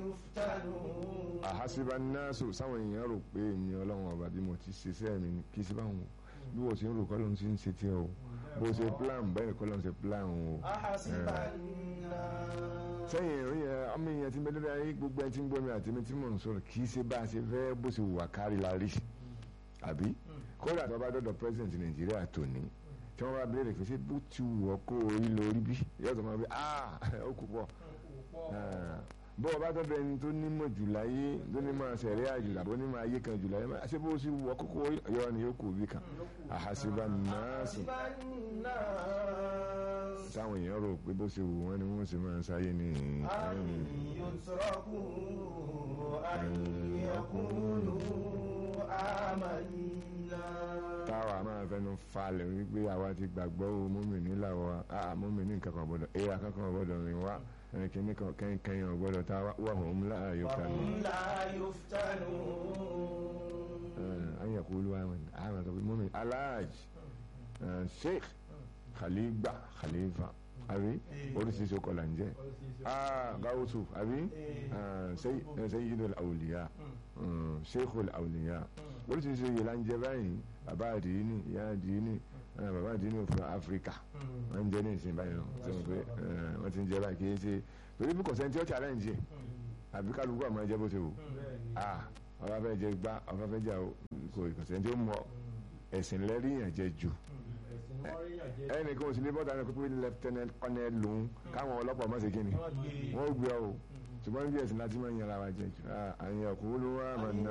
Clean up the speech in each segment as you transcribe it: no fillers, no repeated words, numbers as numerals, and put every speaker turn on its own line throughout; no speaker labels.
يفتنون
àhásíbá náàsù sáwọn èèyàn rò pé èmi ọlọ́run ọba bí mo ti ṣiṣẹ́ mi kì í sí báwọn bí wọ́n ti ń rò kọ́ ló ń ti ń ṣe tiẹ̀ o bó ṣe plan bẹ́ẹ̀ kọ́ ló ń ṣe plan o.
أحسب الناس
sẹ́yìn ìròyìn yẹn ọmọ èèyàn ti mẹ́lẹ́dẹ́ ayé gbogbo ẹni tí ń gbọ́ mi àti mi tí mò ń sọ̀rọ̀ kì í ṣe bá a ṣe fẹ́ bó ṣe wà kárí la rí àbí kódà tó bá dọ́dọ̀ president Nàìjíríà tòní tí wọ́n bá béèrè pé ṣé bó ti wù ọ́ kó orí lórí bí yóò tó máa bí ó kú pọ̀ bó o bá tọ́ bẹ́ẹ̀ ni tó nímọ̀ jù láyé tó nímọ̀ sẹ̀rí àjù tàbí onímọ̀ ayé kan jù láyé ṣé bó ṣe wù ọ́ kókó yọ ni yóò kú bí kan àhàṣìbá náàsì sáwọn èèyàn rò pé bó ṣe wù wọ́n ni wọ́n ṣe máa ń sáyé ní táwa máa fẹnu falẹ̀ wípé àwa ti gbàgbọ́ o mùmínì làwọn mùmínì nǹkan kan gbọ́dọ̀ èyí kankan gbọ́dọ̀ rìn wá kìíní kan kẹ́yìn ọ̀gbọ́dọ̀ táwa wà hum la yuftanun. an yaqulu àwọn àtọ́kùn mùmínì aláàjì sheikh khalifa àbí oríṣiríṣi ọkọ̀ là ń jẹ́ gáwùsù àbí sayyidul awliya sheikhul awliya oríṣiríṣi yìí là ń jẹ́ báyìí bàbá àdìyíní ìyá àdìyíní bàbá àdìyíní òfin áfíríkà wọ́n ń jẹ́ ní ìsìn báyìí tí wọ́n pé wọ́n ti ń jẹ́ báyìí kì í ṣe torí bí kọ̀sẹ́ntì ó challenge àbí kálukú àmọ́ ẹjẹ́ bó ṣe wò ọba fẹ́ jẹ gbá ọba fẹ́ jà kò kọ̀sẹ́ntì ó mọ ẹ̀sìn lẹ́rí yàn jẹ jù ẹnìkan ò sì lè bọ́ta ní pípé lieutenant colonel lòun káwọn ọlọ́pàá má ṣe kíni wọ́n gbé ọ ṣùgbọ́n bí ẹ̀sìn láti máa ń yàrá wa jẹ jù àyàn kò ló wà àmàna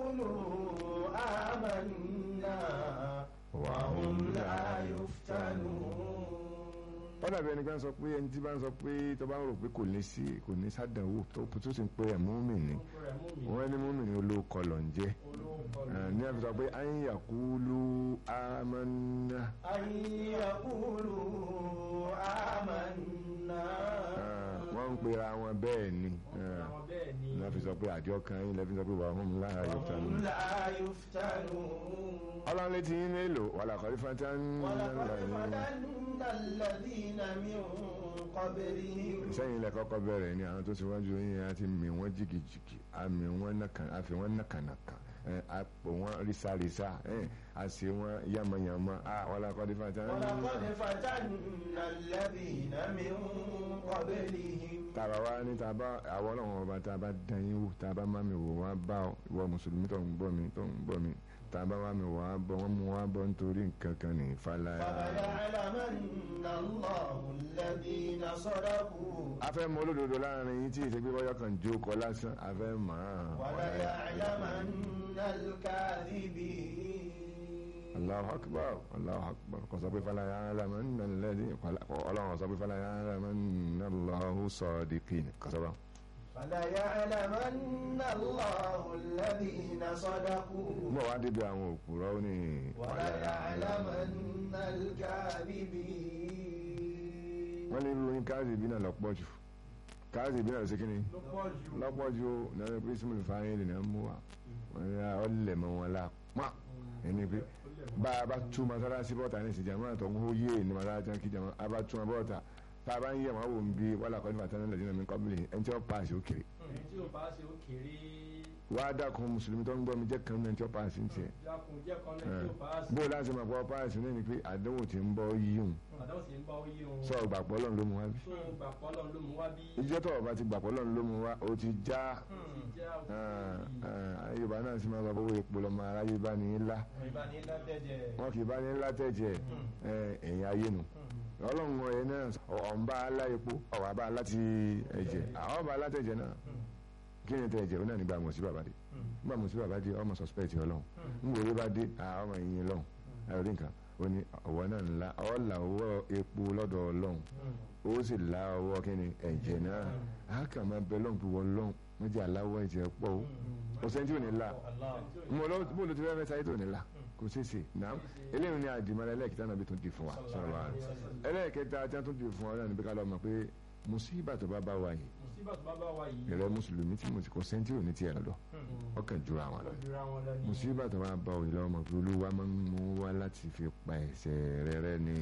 wà hum la yuftanun. wọ́n dàbí ẹni kan sọ pé ẹni tí bá ń sọ pé tó bá ń rò pé kò ní sádànwò tó sì ń pè ẹ̀ mùmínì wọ́n ní mùmínì olóòkọ lọ ń jẹ́ ní àfi sọ pé an yaqulu amanna. wọ́n ń pera wọn bẹ́ẹ̀ ni ní àfi sọ pé àjọ kan yín lẹ́fi sọ pé wa hum la yuftanun. ọlọ́run létí yín nílò wàlà kọ́lí sẹ́yìn ilẹ̀ kọ́kọ́ bẹ̀rẹ̀ ni àwọn tó ti wájú yín àti mì wọ́n jìgìjìgì àmì wọ́n àfi wọ́n nàkànàkà àpò wọn rísàrísà àṣì wọn yàmàyàmà wọ́n lakọ́ dé fata ní. tàbá wa ní tàbá àwọn ọlọ́run ọba tàbá dán yín wò tàbá má mi wò wá bá ìwọ mùsùlùmí tó ń gbọ́ mi tàbá wa mi wò wá bọ́ wọ́n mú wá bọ́ nítorí nǹkan kan ní ìfàlàyà. afẹ́ mọ olódodo láàrin yín tí ìṣègbè bọ́yọ̀ kan jó kọ lásán afẹ́ mọ̀ án. Allahu akbar kò sọ pé fala ya'lamanna alladhi ọlọ́run sọ pé fala ya'lamanna Allahu sadiqin kò sọ bá.
fala ya'lamanna Allahu alladhina sadaqu.
mo wá débi àwọn òpùrọ́ ní.
wala ya'lamanna al-kadhibin.
wọ́n ní ìròyìn káàzìbí náà lọ́pọ̀ jù káàzìbí náà ló ṣe kí ni lọ́pọ̀ jù náà pé símùlù fáyín lè mú wa wọ́n ní ọlẹ̀ mọ́ wọn la pọ́n ẹni pé bá a bá tú masalasi bọ́ta ní ìsìjà máa tọ́ ń hó yé ní masalasi kí jama a bá tú ma bọ́ta tá a bá ń yẹ wọn wò ń bí wàlá kọ́ni fàtánà lẹ́dínà mi kọ́bìlì ẹni tí wọ́n paasi ó kéré. wá dákun mùsùlùmí tó ń gbọ́ mi jẹ́ kan náà tí wọ́n paasi ń tiẹ̀. bó o láti máa pọ̀ paasi ní ni pé àdánwò tí ń bọ́ yíyún sọ gbàpọ̀ lọ́n ló mú wá bí. ìjọ́ tó o bá ti gbàpọ̀ lọ́n ló mú wá o ti já Yorùbá náà sì máa ń sọ pé owó epo lọ́mọ aráyé bá ní ńlá wọn kì í bá ní ńlá tẹ̀jẹ̀ ẹ̀yìn ayé nu ọlọ́run ọ̀yẹ́ náà ọ̀nba alá epo ọ̀wà bá láti ẹ̀jẹ̀ àwọn ọba alátẹ̀jẹ̀ náà kí ni tẹ̀jẹ̀ ó náà nígbà mọ̀ sí bàbá dé nígbà mọ̀ sí bàbá dé ọmọ suspect ọlọ́run nígbà orí bá dé ọmọ ìyìn lọ́hùn ẹ̀rí nǹkan ó ní ọ̀wọ́ náà ńlá ọ̀là owó epo lọ́dọ̀ ọlọ́run ó sì la ọwọ́ kí ni ẹ̀jẹ̀ náà á kà máa bẹ lọ́hùn púpọ̀ lọ́hùn wọ́n jẹ́ aláwọ̀ ẹ̀jẹ̀ pọ̀ ó ọ̀sẹ̀ tí ò ní la mo lọ bó ló ti fẹ́ sáyé tó ní la kò sí sí náà eléyìí ni àdìmọ́lẹ̀ ẹlẹ́ẹ̀kẹta náà bí tó di fún wa sọ̀rọ̀ wa ẹlẹ́ẹ̀kẹta tí wọ́n tún di fún wa náà níbi ká lọ mọ̀ pé musiba tó bá bá wa yìí ìrẹ́ mùsùlùmí tí mo ti kọ́ sẹ́ńtì ò ní tiẹ̀ lọ́dọ̀ ọkàn jura wọn lọ musiba tó bá bá òyìn lọ́wọ́ mọ̀ pé olúwa máa ń mú wá láti fi pa ẹ̀ṣẹ̀ rẹ̀ rẹ́ ni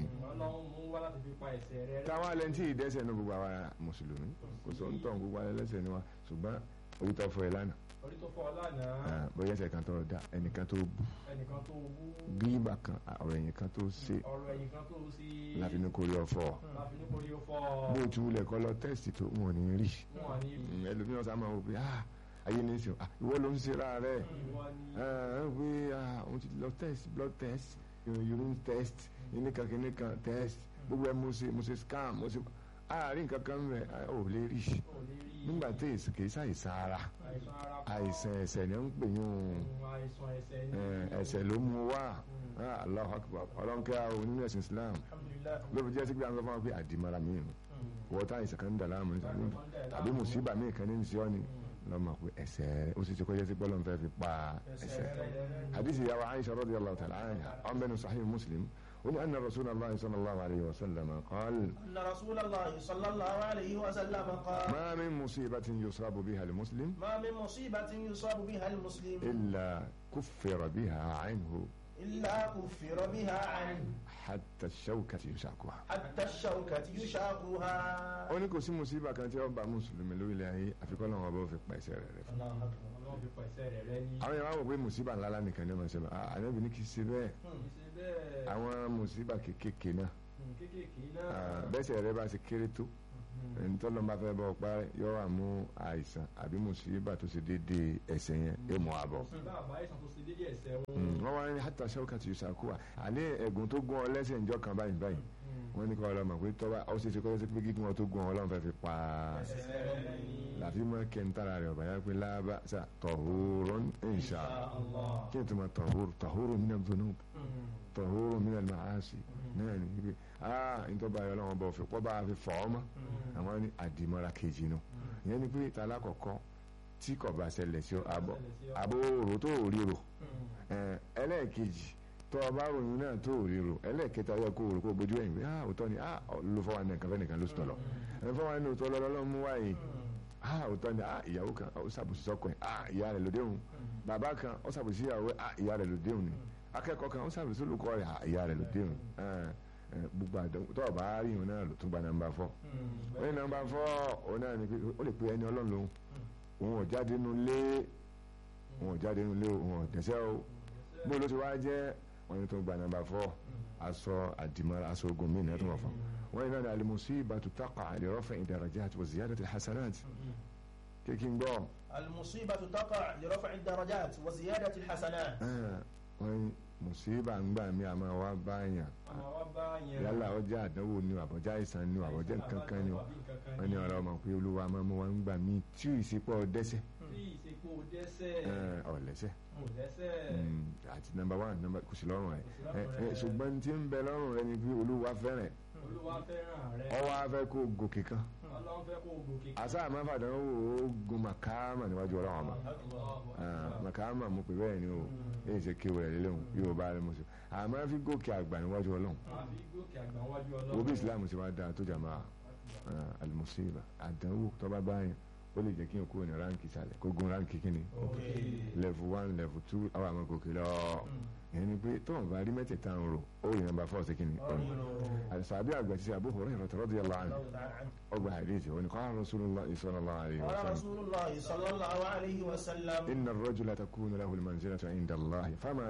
táwọn alẹ́ tí ìdẹ́ṣẹ̀ ní gbogbo àwa mùsùlùmí kò sọ ń tọ̀ gbogbo alẹ́ lẹ́ṣẹ̀ ni wa ṣùgbọ́n orí tó fọ́ ẹ lánàá
orí tó fọ́ ọ lánàá
bóyá ẹsẹ̀ kan tó dá ẹnìkan tó bú gílíbà kan ọ̀rọ̀ ẹ̀yìn kan tó ṣe láfi ní kórè ọ̀fọ̀ bó o ti wulẹ̀ kọ́ lọ tẹ́sítì tó wọn ò ní rí ẹlòmíràn sá máa wò pé ayé ní sè ìwọ ló ń ṣe ra rẹ pé òun ti lọ test blood test urine test kìnìkan test gbogbo ẹ mo ṣe scam mo ṣe àárín nǹkan kan rẹ ò lè rí nígbà tí kìí ṣàìsàn ara àìsàn ẹ̀ṣẹ̀ ni ó ń pè yún ẹ̀ṣẹ̀ ló mú wá Allahu Akbar ọlọ́nkẹ́ àwọn onínú ẹ̀sìn Islam ló fi jẹ́ sí pé àwọn ọmọ pé àdìmọ́ra mi nù wọ́n tá àìsàn kan ń dà láàmú tàbí mùsíbà míì kan ní ní sí ọ́ ni lọ́mọ pé ẹ̀ṣẹ̀ ó sì ti kọjá sí pọ́lọ́n fẹ́ fi pa ẹ̀ṣẹ̀ hadith ìyàwó Aisha radiyallahu ta'ala anha ọ̀nbẹ́nu Sahih Muslim أن رسول الله صلى الله عليه وسلم قال
أن رسول الله صلى الله عليه وسلم قال
ما من مصيبة يصاب بها المسلم
ما من مصيبة يصاب بها المسلم
إلا كفر بها عنه حتى الشوكة يشاكها ó ní kò sí mùsíbà kan tí ó bá mùsùlùmí lórílẹ̀ ayé àfikún náà wọn bó fi pẹ̀sẹ̀ rẹ̀ rẹ̀ fún àwọn èèyàn wá wò pé mùsíbà ńlá nìkan ní ọmọ ìṣẹ̀lẹ̀ ànábì ní kì í ṣe bẹ́ẹ̀ àwọn mùsíbà kéékèèké náà bẹ́sẹ̀ rẹ̀ bá ṣe kéré tó ntọ́lọ́ bá fẹ́ bọ́ ọ̀pá yọ wà mú àìsàn àbí mùsíbà tó ṣe déédéé ẹ̀ṣẹ̀ yẹn yóò mú àbọ̀. wọ́n wá ní hàtà ṣẹ́wọ́kà tí yóò ṣàkóso àlẹ́ ẹ̀gùn tó gún ọ lẹ́sẹ̀ ńjọ́ kan báyìí wọ́n ní kọ́ ọlọ́mọ pé tọ́ba ó ṣe kọ́ ọ́ pé kí wọ́n tó gún ọ ọlọ́run fẹ́ fi pa làfi mọ́ kẹ́ńtàrà rẹ̀ ọ̀bàyà pé lába ṣá tọ̀húrún insha kí ni tó máa tọ̀húrún min adh-dhunub tọ̀húrún min al-ma'asi náà ní ibi ntọ́ba ayọ̀ ọlọ́run bọ̀ pọ́ bá fi fọ́ ọmọ àwọn ní àdìmọ́ra kejì nù ìyẹn ni pé tàlá kọ̀kọ́ tí kò bá ṣẹlẹ̀ sí àbò òrò tó ríro ẹlẹ́ẹ̀kejì tó ọba ròyìn náà tó ríro ẹlẹ́ẹ̀kẹta yẹ kó rò kó bójú ẹ̀yìn pé òótọ́ ni ló fọwọ́ ní ẹ̀kan fẹ́nìkan ló sùn lọ ẹ̀ fọwọ́ ní òótọ́ lọ́lọ́ mú wáyé òótọ́ ni ìyàwó kan ó ṣàbùsí sọ́kọ ẹ̀ ìyá rẹ̀ lóde òun bàbá kan ó ṣàbùsí ìyàwó ìyá rẹ̀ lóde òun ni akẹ́kọ̀ọ́ kan ó ṣàbùsí olùkọ́ rẹ̀ ìyá rẹ̀ lóde òun gbogbo àdánwò tó ọba rí òun náà ló tún gba nàmbà 4 wọ́n ní nàmbà 4 òun náà ni pé ó lè pe ẹni ọlọ́run lòun òun ò jáde nulẹ̀ òun ò dẹ̀sẹ̀ o bó ló ti wá jẹ́ wọ́n ní tó gba nàmbà 4 aṣọ àdìmọ́ra aṣọ ogun mí náà tó wọ̀ fún wọ́n ní náà ní al-musibatu taqa' li raf'i darajat wa ziyadati al-hasanat kékin gbọ́.
al-musibatu taqa' li raf'i darajat wa ziyadati al-hasanat.
wọ́n ní musiba ń gbà mí àmọ́ wá báyàn yálà ọjà àdánwò ni àbọ̀já ìsàn ni àbọ̀já nǹkan kan ni wọ́n ní ọ̀rọ̀ ọmọ pé olúwa máa mú wa ń gbà mí tí ìsìnkú ọ̀dẹ́sẹ̀ ọ̀lẹ́sẹ̀ àti nàmbà 1 kò sí lọ́rùn rẹ̀ ṣùgbọ́n tí ń bẹ lọ́rùn rẹ̀ ni pé olúwa fẹ́ràn ọwọ́ afẹ́ kó gòkè kan àṣà àmọ́ fàdánwò ó gun màkàmà níwájú ọlọ́run ọmọ màkàmà mo pè bẹ́ẹ̀ ni o èyí ṣe kéwò rẹ̀ lélẹ́hùn yóò bá rẹ̀ mo sọ àmọ́ fi gòkè àgbà níwájú ọlọ́run wo bí Islam ti wá dáa tó jàmá al-musiba àdánwò tó bá báyìí ó lè jẹ́ kí n kúrò ní ránkì sàlẹ̀ kó gun ránkì kíni level 1 level 2 àwọn àmọ́ gòkè lọ ìyẹn ni pé tó ń bá rí mẹ́tẹ̀ẹ̀ta ń rò ó yìí nàmbà 4 sí kíni àṣàbí àgbà ti ṣe Abu Hurairah radiyallahu anhu ọgbà àdéhìí wọn ni qala Rasulullah sallallahu alayhi wa sallam inna ar-rajula takunu lahu al-manzilatu inda Allah fama